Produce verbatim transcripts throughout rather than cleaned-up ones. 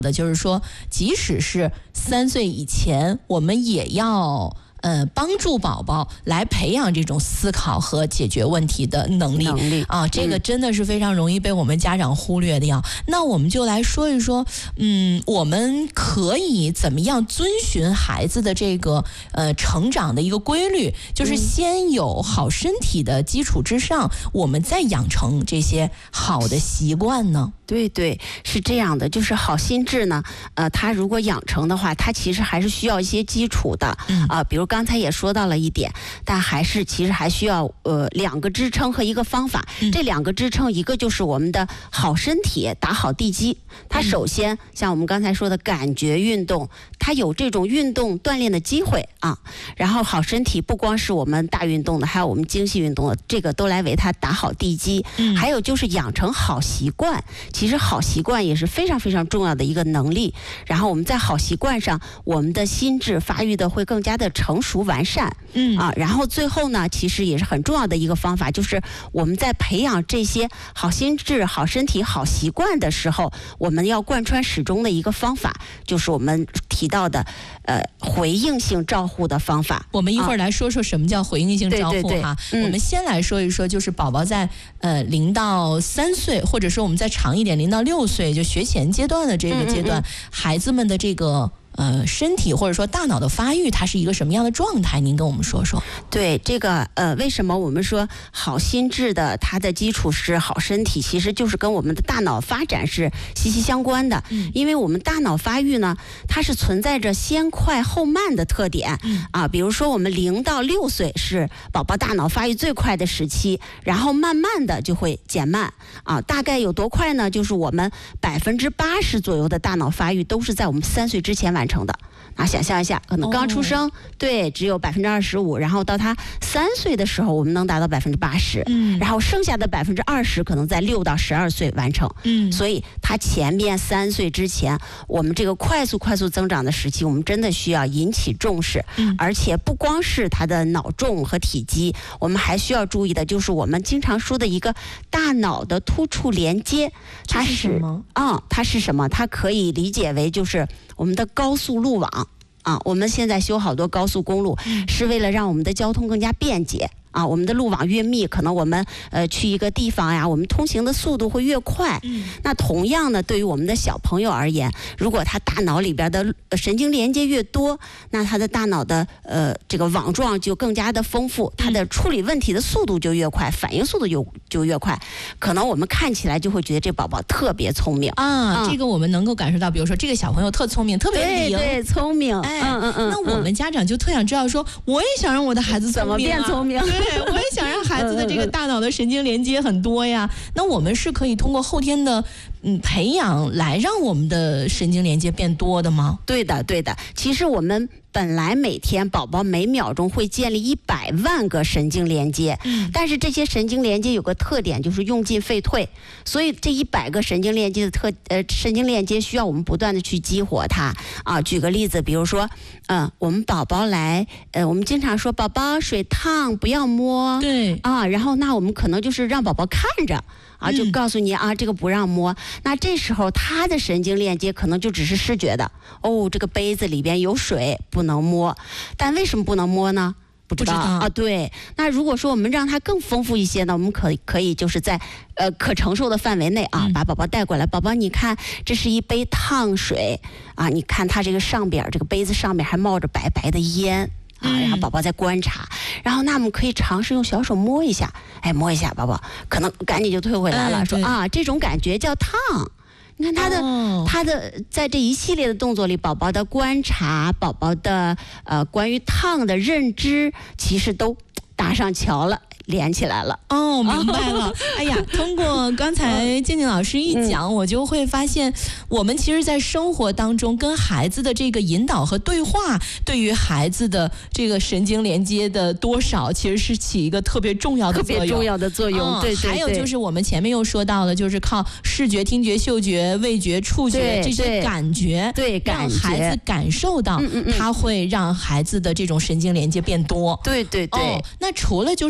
的就是说，即使是三岁以前，我们也要呃帮助宝宝来培养这种思考和解决问题的能力, 能力啊，这个真的是非常容易被我们家长忽略的呀。嗯、那我们就来说一说，嗯，我们可以怎么样遵循孩子的这个呃成长的一个规律，就是先有好身体的基础之上，我们再养成这些好的习惯呢？ 对对，是这样的，就是好心智呢，呃，它如果养成的话，它其实还是需要一些基础的，啊、 嗯呃，比如刚才也说到了一点，但还是其实还需要呃两个支撑和一个方法。 嗯、 这两个支撑，一个就是我们的好身体打好地基，它首先、嗯、像我们刚才说的感觉运动，它有这种运动锻炼的机会啊。然后好身体不光是我们大运动的，还有我们精细运动的，这个都来为它打好地基。 嗯、 还有就是养成好习惯。其实好习惯也是非常非常重要的一个能力，然后我们在好习惯上，我们的心智发育的会更加的成熟完善， 嗯啊，然后最后呢，其实也是很重要的一个方法，就是我们在培养这些好心智、好身体、好习惯的时候，我们要贯穿始终的一个方法，就是我们提到的呃回应性照护的方法。 我们一会儿来说说什么叫回应性照护哈。 对对对嗯、 我们先来说一说，就是宝宝在呃零到三岁，或者说我们再长一点，零到六岁就学前阶段的这个阶段，嗯嗯嗯孩子们的这个呃身体或者说大脑的发育，它是一个什么样的状态？您跟我们说说。 对这个呃，为什么我们说好心智的它的基础是好身体，其实就是跟我们的大脑发展是息息相关的。嗯、因为我们大脑发育呢，它是存在着先快后慢的特点。嗯、啊，比如说我们零到六岁是宝宝大脑发育最快的时期，然后慢慢的就会减慢。啊，大概有多快呢？就是我们百分之八十左右的大脑发育都是在我们三岁之前完成的。啊，想象一下，可能刚出生，哦、对，只有百分之二十五，然后到他三岁的时候，我们能达到百分之八十，嗯，然后剩下的百分之二十可能在六到十二岁完成，嗯，所以他前面三岁之前，我们这个快速快速增长的时期，我们真的需要引起重视，嗯，而且不光是他的脑重和体积，我们还需要注意的就是我们经常说的一个大脑的突触连接，它是什么？ 啊、嗯，它是什么？它可以理解为就是我们的高速路网。啊，我们现在修好多高速公路，是为了让我们的交通更加便捷。啊，我们的路网越密，可能我们呃去一个地方呀，我们通行的速度会越快。嗯，那同样呢，对于我们的小朋友而言，如果他大脑里边的神经连接越多，那他的大脑的呃这个网状就更加的丰富，他的处理问题的速度就越快，反应速度就就越快。可能我们看起来就会觉得这宝宝特别聪明啊、嗯，这个我们能够感受到。比如说这个小朋友特聪明，特别灵， 对对，聪明。 哎， 嗯嗯嗯。 那我们家长就特想知道说，我也想让我的孩子聪明、啊、 怎么变聪明？ 对，我也想让孩子的这个大脑的神经连接很多呀。那我们是可以通过后天的嗯培养来让我们的神经连接变多的吗？ 对的，对的。其实我们本来每天宝宝每秒钟会建立一百万个神经连接，嗯，但是这些神经连接有个特点，就是用进废退，所以这一百个神经连接的特呃神经链接需要我们不断的去激活它啊。举个例子，比如说，嗯、呃，我们宝宝来，呃，我们经常说宝宝水烫不要摸， 对啊，然后那我们可能就是让宝宝看着。啊，就告诉你啊，这个不让摸。那这时候他的神经链接可能就只是视觉的，哦，这个杯子里边有水，不能摸。但为什么不能摸呢？不知道, 不知道啊。对，那如果说我们让它更丰富一些呢，我们可可以就是在呃可承受的范围内啊，嗯、把宝宝带过来。宝宝，你看，这是一杯烫水啊，你看它这个上边这个杯子上面还冒着白白的烟。啊，然后宝宝在观察，然后那我们可以尝试用小手摸一下，哎，摸一下，宝宝可能赶紧就退回来了， 哎、 说啊，这种感觉叫烫。你看他的、哦、他的在这一系列的动作里，宝宝的观察，宝宝的呃关于烫的认知，其实都搭上桥了。连起来了哦，明白了。哎呀，通过刚才静静老师一讲、嗯，我就会发现，我们其实，在生活当中跟孩子的这个引导和对话，对于孩子的这个神经连接的多少，其实是起一个特别重要的作用， 特别重要的作用。嗯、对, 对, 对， 还有就是我们前面又说到了，就是靠视觉、听觉、嗅觉、味觉、触觉这些感觉， 对， 让孩子感受到，嗯嗯它会让孩子的这种神经连接变多。 对对对。 哦，那除了就是我们刚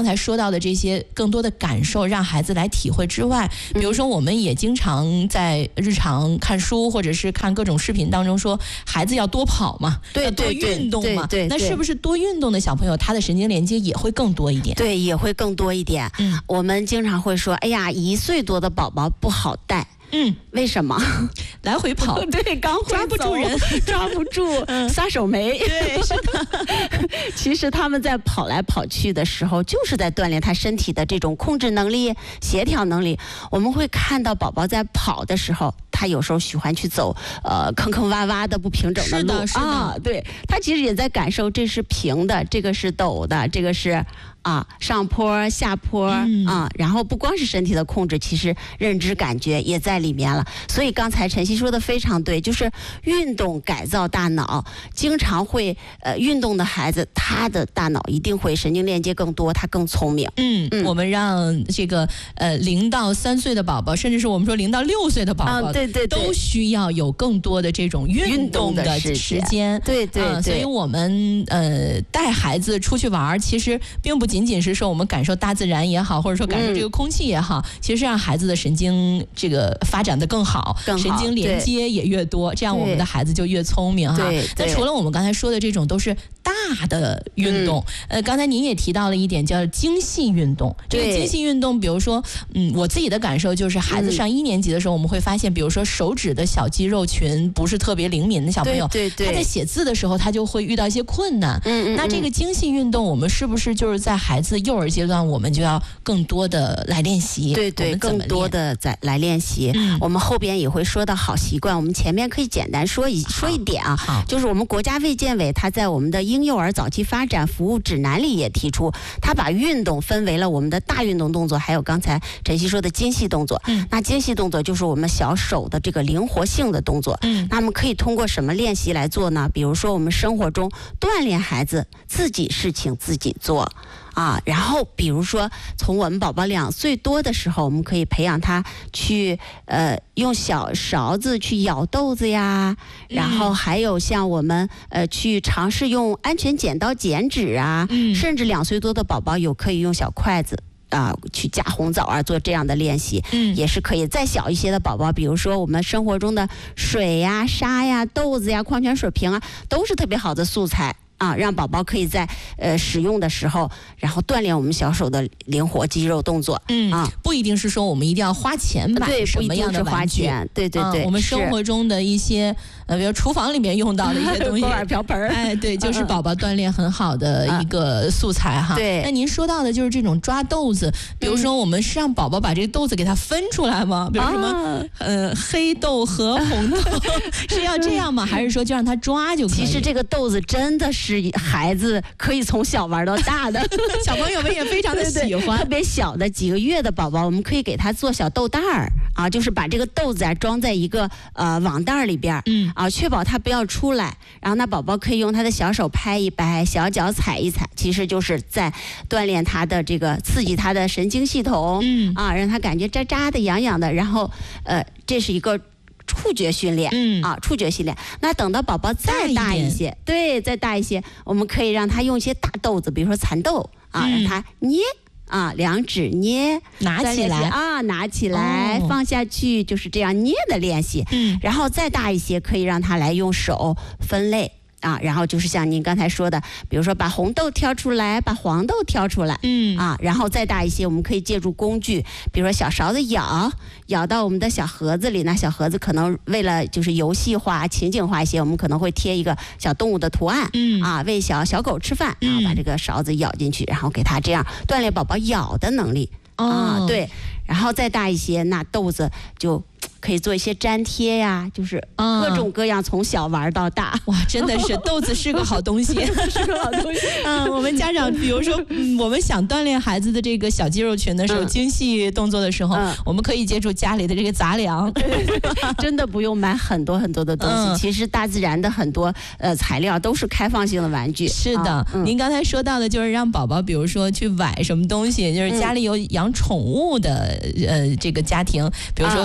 刚才说到的这些更多的感受，让孩子来体会之外，比如说我们也经常在日常看书或者是看各种视频当中说，孩子要多跑嘛， 对对多运动嘛， 对对对对， 那是不是多运动的小朋友，他的神经连接也会更多一点？ 对，也会更多一点。嗯，我们经常会说，哎呀，一岁多的宝宝不好带。 嗯， 为什么？ 来回跑， 对，刚抓不住人， 抓不住，嗯、撒手没。 对，是的。 其实他们在跑来跑去的时候，就是在锻炼他身体的这种控制能力、协调能力。我们会看到宝宝在跑的时候，他有时候喜欢去走呃坑坑洼洼的不平整的路， 是的，是的啊，对，他其实也在感受这是平的，这个是陡的，这个是。啊，上坡下坡、嗯、啊，然后不光是身体的控制，其实认知感觉也在里面了。所以刚才晨曦说的非常对，就是运动改造大脑，经常会呃运动的孩子，他的大脑一定会神经链接更多，他更聪明。 嗯，嗯我们让这个呃零到三岁的宝宝，甚至是我们说零到六岁的宝宝， 啊、对, 对对， 都需要有更多的这种运动的时间。 对 对, 对、 呃，所以我们呃带孩子出去玩，其实并不仅仅是说我们感受大自然也好，或者说感受这个空气也好，嗯、其实是让孩子的神经这个发展的更好， 更好神经连接也越多，这样我们的孩子就越聪明哈。那除了我们刚才说的这种都是大的运动，嗯、呃，刚才您也提到了一点叫精细运动。这个精细运动，比如说，嗯，我自己的感受就是，孩子上一年级的时候，我们会发现，比如说手指的小肌肉群不是特别灵敏的小朋友， 对对对， 他在写字的时候，他就会遇到一些困难。 嗯嗯。 那这个精细运动，我们是不是就是在孩子幼儿阶段，我们就要更多的来练习？ 对对，更多的在来练习。嗯。我们后边也会说到好习惯，我们前面可以简单说一说一点啊， 好， 就是我们国家卫健委它在我们的婴幼儿早期发展服务指南里也提出，它把运动分为了我们的大运动动作，还有刚才晨曦说的精细动作。 嗯。 那精细动作就是我们小手的这个灵活性的动作。 嗯。 那么可以通过什么练习来做呢？比如说我们生活中锻炼孩子自己事情自己做。啊，然后比如说，从我们宝宝两岁多的时候，我们可以培养他去呃用小勺子去舀豆子呀，然后还有像我们呃去尝试用安全剪刀剪纸啊， 嗯、 甚至两岁多的宝宝有可以用小筷子。啊、呃，去夹红枣啊，做这样的练习， 嗯， 也是可以。再小一些的宝宝，比如说我们生活中的水呀、沙呀、豆子呀、矿泉水瓶啊，都是特别好的素材。啊，让宝宝可以在呃使用的时候，然后锻炼我们小手的灵活肌肉动作。 嗯啊，不一定是说我们一定要花钱买什么样的玩具， 对对对、 啊，我们生活中的一些呃，比如厨房里面用到的一些东西， 锅碗瓢盆， 哎，对，就是宝宝锻炼很好的一个素材哈。 对， 那您说到的就是这种抓豆子，比如说我们是让宝宝把这个豆子给它分出来吗？比如什么、啊、呃黑豆和红豆是要这样吗？还是说就让他抓就可以？ 其实这个豆子真的是孩子可以从小玩到大的， 小朋友们也非常的喜欢。 对对，特别小的几个月的宝宝，我们可以给他做小豆袋儿啊，就是把这个豆子啊装在一个呃网袋里边， 嗯啊，确保它不要出来。然后那宝宝可以用他的小手拍一拍，小脚踩一踩，其实就是在锻炼他的这个刺激他的神经系统， 嗯啊，让他感觉扎扎的、痒痒的。然后呃，这是一个触觉训练， 嗯啊，触觉训练。那等到宝宝再大一些，对，再大一些，我们可以让他用一些大豆子，比如说蚕豆啊， 嗯、 让他捏啊，两指捏， 拿起来啊，拿起来、哦，放下去，就是这样捏的练习。 嗯， 然后再大一些，可以让他来用手分类。啊，然后就是像您刚才说的，比如说把红豆挑出来，把黄豆挑出来， 嗯啊，然后再大一些，我们可以借助工具，比如说小勺子舀，舀到我们的小盒子里，那小盒子可能为了就是游戏化、情景化一些，我们可能会贴一个小动物的图案， 嗯啊，喂小小狗吃饭，然后把这个勺子舀进去，然后给它这样锻炼宝宝咬的能力， 哦、 啊，对，然后再大一些，那豆子就可以做一些粘贴呀，就是各种各样，从小玩到大。 哇，真的是豆子是个好东西， 是个好东西。 嗯，我们家长比如说，嗯，我们想锻炼孩子的这个小肌肉群的时候，嗯、精细动作的时候、嗯，我们可以借助家里的这个杂粮， 真的不用买很多很多的东西。嗯、其实大自然的很多呃材料都是开放性的玩具。 是的、啊嗯，您刚才说到的就是让宝宝，比如说去崴什么东西，就是家里有养宠物的、嗯、呃这个家庭，比如说宝。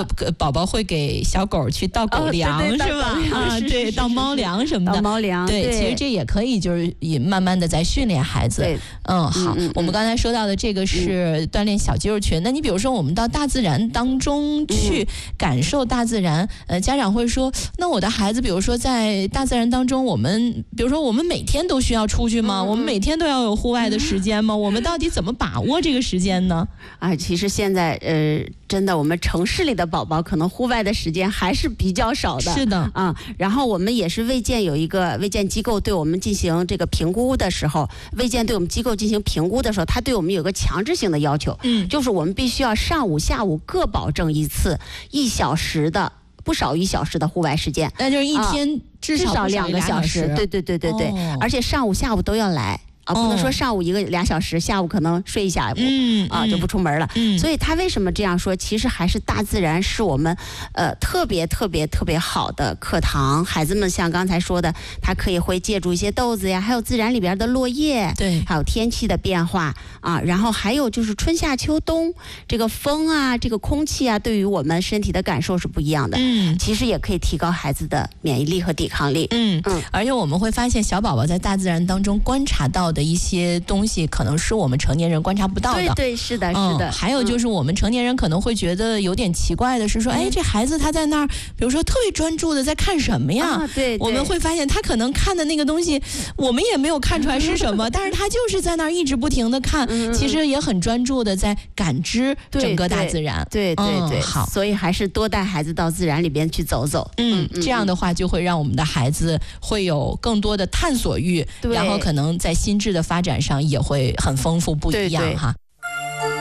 宝宝会给小狗去倒狗粮、 哦、对对是吧？啊，对，倒猫粮什么的。 倒猫粮， 对， 对， 其实这也可以，就是也慢慢的在训练孩子。 对， 嗯，好， 嗯嗯我们刚才说到的这个是锻炼小肌肉群。嗯、那你比如说，我们到大自然当中去感受大自然，嗯、呃，家长会说，那我的孩子，比如说在大自然当中，我们比如说我们每天都需要出去吗？嗯、我们每天都要有户外的时间吗？嗯、我们到底怎么把握这个时间呢？ 啊，其实现在呃，真的，我们城市里的宝宝可能户外的时间还是比较少的。 是的， 啊，然后我们也是卫健有一个卫健机构对我们进行这个评估的时候，卫健对我们机构进行评估的时候，他对我们有个强制性的要求，嗯，就是我们必须要上午、下午各保证一次一小时的，不少于一小时的户外时间。 那就是一天至少、 啊、至少两个小时。 对对对对对， 哦、 而且上午、下午都要来。啊，不能说上午一个俩小时，下午可能睡一下午，嗯啊就不出门了。嗯，所以他为什么这样说？其实还是大自然是我们呃特别特别特别好的课堂。孩子们像刚才说的，他可以会借助一些豆子呀，还有自然里边的落叶， 对， 还有天气的变化啊，然后还有就是春夏秋冬这个风啊，这个空气啊，对于我们身体的感受是不一样的。嗯，其实也可以提高孩子的免疫力和抵抗力。 嗯嗯，而且我们会发现，小宝宝在大自然当中观察到的的一些东西可能是我们成年人观察不到的。 对对，是的，是的。 嗯、还有就是我们成年人可能会觉得有点奇怪的是说，嗯、哎，这孩子他在那儿，比如说特别专注的在看什么呀？ 啊、对, 对。 我们会发现他可能看的那个东西，我们也没有看出来是什么，但是他就是在那儿一直不停的看，嗯、其实也很专注的在感知整个大自然。 对对 对, 对、嗯， 好， 所以还是多带孩子到自然里边去走走。 嗯，嗯这样的话就会让我们的孩子会有更多的探索欲，然后可能在心智的发展上也会很丰富不一样哈。